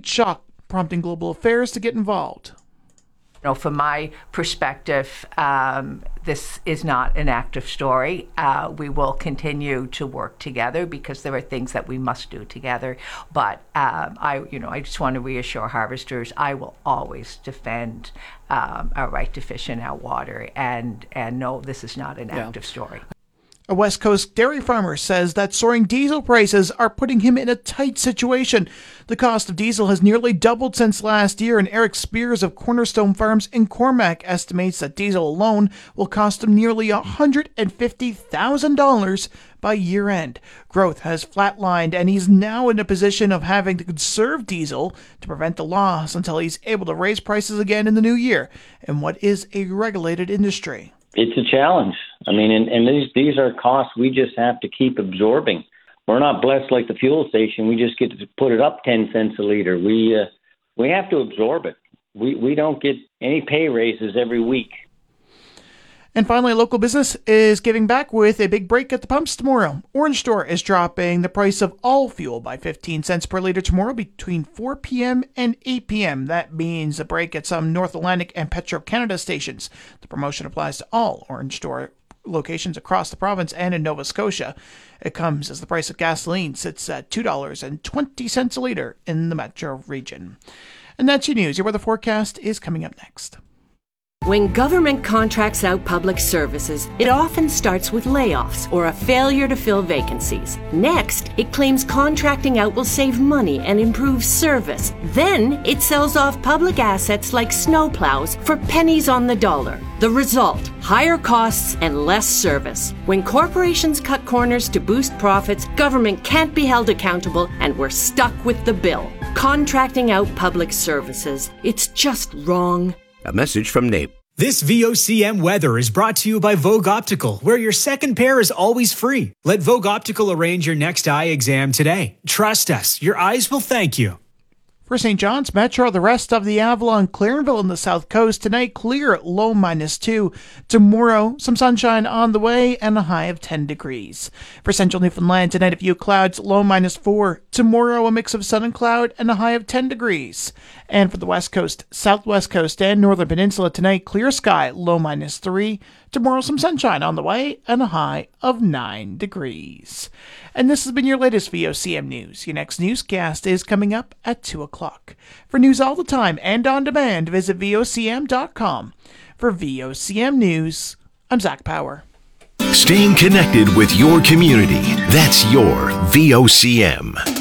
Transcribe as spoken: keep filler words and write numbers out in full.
shock, prompting Global Affairs to get involved. You know, from my perspective, um, this is not an active story. Uh, we will continue to work together because there are things that we must do together. But um, I, you know, I just want to reassure harvesters I will always defend um, our right to fish in our water. And and no, this is not an Yeah. active story. A West Coast dairy farmer says that soaring diesel prices are putting him in a tight situation. The cost of diesel has nearly doubled since last year, and Eric Spears of Cornerstone Farms in Cormac estimates that diesel alone will cost him nearly one hundred fifty thousand dollars by year end. Growth has flatlined, and he's now in a position of having to conserve diesel to prevent the loss until he's able to raise prices again in the new year in what is a regulated industry. It's a challenge. I mean, and, and these these are costs we just have to keep absorbing. We're not blessed like the fuel station. We just get to put it up ten cents a liter. We uh, we have to absorb it. We we don't get any pay raises every week. And finally, local business is giving back with a big break at the pumps tomorrow. Orange Store is dropping the price of all fuel by fifteen cents per liter tomorrow between four p.m. and eight p.m. That means a break at some North Atlantic and Petro-Canada stations. The promotion applies to all Orange Store locations across the province and in Nova Scotia. It comes as the price of gasoline sits at two dollars and twenty cents a liter in the metro region. And that's your news. Your weather forecast is coming up next. When government contracts out public services, it often starts with layoffs or a failure to fill vacancies. Next, it claims contracting out will save money and improve service. Then, it sells off public assets like snowplows for pennies on the dollar. The result, higher costs and less service. When corporations cut corners to boost profits, government can't be held accountable and we're stuck with the bill. Contracting out public services, it's just wrong. A message from N A P. This V O C M weather is brought to you by Vogue Optical, where your second pair is always free. Let Vogue Optical arrange your next eye exam today. Trust us, your eyes will thank you. For Saint John's Metro, the rest of the Avalon, Clarenville and the South Coast, tonight clear at low minus two. Tomorrow, some sunshine on the way and a high of ten degrees. For Central Newfoundland, tonight a few clouds, low minus four. Tomorrow, a mix of sun and cloud and a high of ten degrees. And for the West Coast, Southwest Coast and Northern Peninsula, tonight clear sky, low minus three. Tomorrow, some sunshine on the way and a high of nine degrees. And this has been your latest V O C M News. Your next newscast is coming up at two o'clock. For news all the time and on demand, visit V O C M dot com. For V O C M News, I'm Zach Power. Staying connected with your community. That's your V O C M.